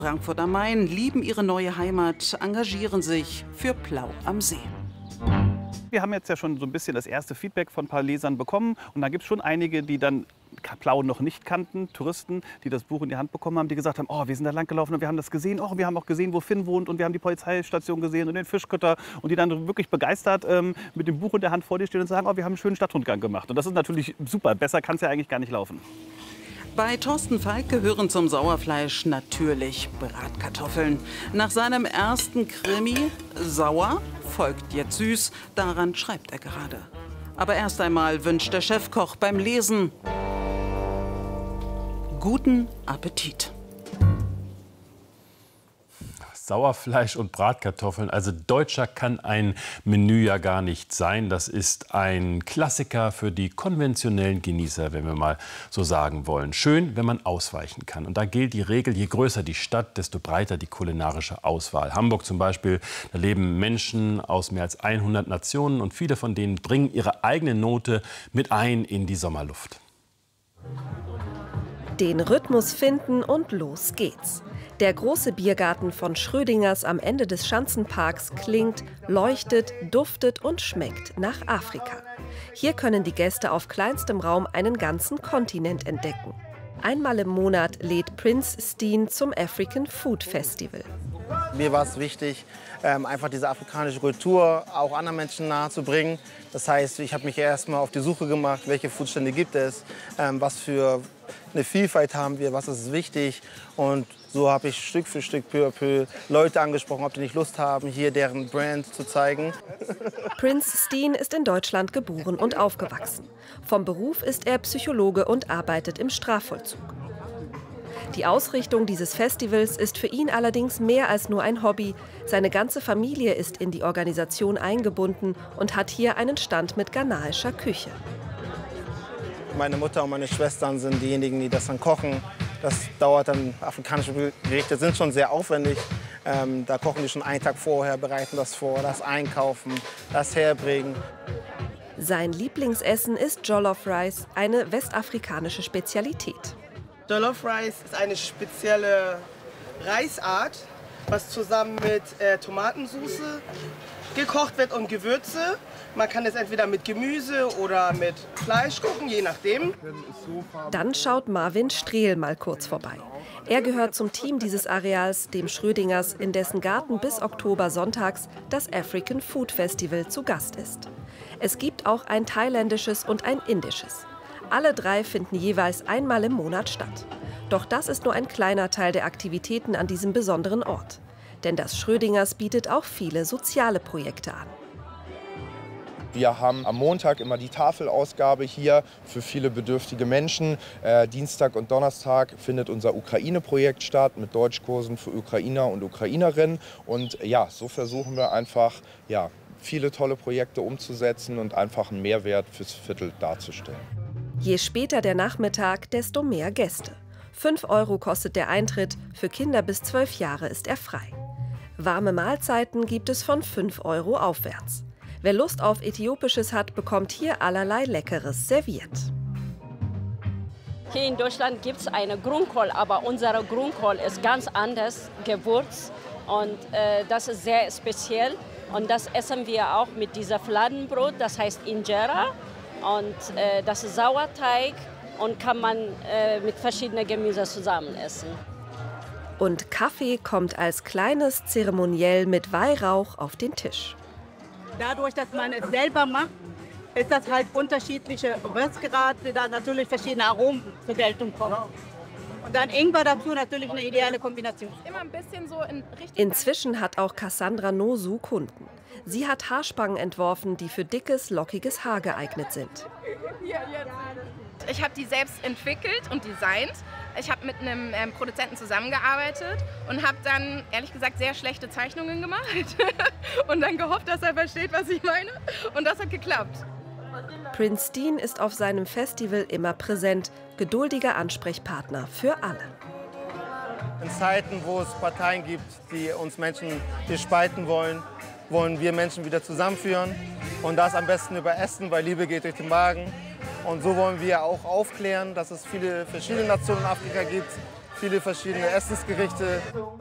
Frankfurt am Main lieben ihre neue Heimat, engagieren sich für Plau am See. Wir haben jetzt ja schon so ein bisschen das erste Feedback von ein paar Lesern bekommen. Und da gibt es schon einige, die dann Plau noch nicht kannten, Touristen, die das Buch in die Hand bekommen haben, die gesagt haben, oh, wir sind da lang gelaufen und wir haben das gesehen. Oh, wir haben auch gesehen, wo Finn wohnt und wir haben die Polizeistation gesehen und den Fischkutter. Und die dann wirklich begeistert mit dem Buch in der Hand vor dir stehen und sagen, oh, wir haben einen schönen Stadtrundgang gemacht. Und das ist natürlich super. Besser kann es ja eigentlich gar nicht laufen. Bei Thorsten Falk gehören zum Sauerfleisch natürlich Bratkartoffeln. Nach seinem ersten Krimi Sauer folgt jetzt süß. Daran schreibt er gerade. Aber erst einmal wünscht der Chefkoch beim Lesen guten Appetit. Sauerfleisch und Bratkartoffeln. Also deutscher kann ein Menü ja gar nicht sein. Das ist ein Klassiker für die konventionellen Genießer, wenn wir mal so sagen wollen. Schön, wenn man ausweichen kann. Und da gilt die Regel, je größer die Stadt, desto breiter die kulinarische Auswahl. Hamburg zum Beispiel, da leben Menschen aus mehr als 100 Nationen und viele von denen bringen ihre eigene Note mit ein in die Sommerluft. Den Rhythmus finden und los geht's. Der große Biergarten von Schrödingers am Ende des Schanzenparks klingt, leuchtet, duftet und schmeckt nach Afrika. Hier können die Gäste auf kleinstem Raum einen ganzen Kontinent entdecken. Einmal im Monat lädt Prince Steen zum African Food Festival. Mir war es wichtig, einfach diese afrikanische Kultur auch anderen Menschen nahezubringen. Das heißt, ich habe mich erst mal auf die Suche gemacht, welche Foodstände gibt es, was für eine Vielfalt haben wir, was ist wichtig. Und so habe ich Stück für Stück, peu à peu, Leute angesprochen, ob die nicht Lust haben, hier deren Brand zu zeigen. Prince Steen ist in Deutschland geboren und aufgewachsen. Vom Beruf ist er Psychologe und arbeitet im Strafvollzug. Die Ausrichtung dieses Festivals ist für ihn allerdings mehr als nur ein Hobby. Seine ganze Familie ist in die Organisation eingebunden und hat hier einen Stand mit ghanaischer Küche. Meine Mutter und meine Schwestern sind diejenigen, die das dann kochen. Das dauert dann, afrikanische Gerichte sind schon sehr aufwendig. Da kochen die schon einen Tag vorher, bereiten das vor, das einkaufen, das herbringen. Sein Lieblingsessen ist Jollof Rice, eine westafrikanische Spezialität. Jollof Rice ist eine spezielle Reisart, was zusammen mit Tomatensauce gekocht wird und Gewürze. Man kann es entweder mit Gemüse oder mit Fleisch kochen, je nachdem. Dann schaut Marvin Strehl mal kurz vorbei. Er gehört zum Team dieses Areals, dem Schrödingers, in dessen Garten bis Oktober sonntags das African Food Festival zu Gast ist. Es gibt auch ein thailändisches und ein indisches. Alle drei finden jeweils einmal im Monat statt. Doch das ist nur ein kleiner Teil der Aktivitäten an diesem besonderen Ort. Denn das Schrödingers bietet auch viele soziale Projekte an. Wir haben am Montag immer die Tafelausgabe hier für viele bedürftige Menschen. Dienstag und Donnerstag findet unser Ukraine-Projekt statt mit Deutschkursen für Ukrainer und Ukrainerinnen. Und ja, so versuchen wir einfach, viele tolle Projekte umzusetzen und einfach einen Mehrwert fürs Viertel darzustellen. Je später der Nachmittag, desto mehr Gäste. 5 € kostet der Eintritt, für Kinder bis 12 Jahre ist er frei. Warme Mahlzeiten gibt es von 5 € aufwärts. Wer Lust auf Äthiopisches hat, bekommt hier allerlei Leckeres serviert. Hier in Deutschland gibt es eine Grünkohl, aber unsere Grünkohl ist ganz anders gewürzt und das ist sehr speziell. Und das essen wir auch mit dieser Fladenbrot, das heißt Injera. Und das ist Sauerteig und kann man mit verschiedenen Gemüse zusammen essen. Und Kaffee kommt als kleines Zeremoniell mit Weihrauch auf den Tisch. Dadurch, dass man es selber macht, ist das halt unterschiedliche Röstgrade, die dann natürlich verschiedene Aromen zur Geltung kommen. Und dann Ingwer dazu natürlich eine ideale Kombination. Immer ein bisschen so in Richtung. Inzwischen hat auch Cassandra Nosu Kunden. Sie hat Haarspangen entworfen, die für dickes, lockiges Haar geeignet sind. Ich habe die selbst entwickelt und designt. Ich habe mit einem Produzenten zusammengearbeitet und habe dann, ehrlich gesagt, sehr schlechte Zeichnungen gemacht. Und dann gehofft, dass er versteht, was ich meine. Und das hat geklappt. Prince Steen ist auf seinem Festival immer präsent, geduldiger Ansprechpartner für alle. In Zeiten, wo es Parteien gibt, die uns Menschen hier spalten wollen, wollen wir Menschen wieder zusammenführen. Und das am besten über Essen, weil Liebe geht durch den Magen. Und so wollen wir auch aufklären, dass es viele verschiedene Nationen in Afrika gibt, viele verschiedene Essensgerichte.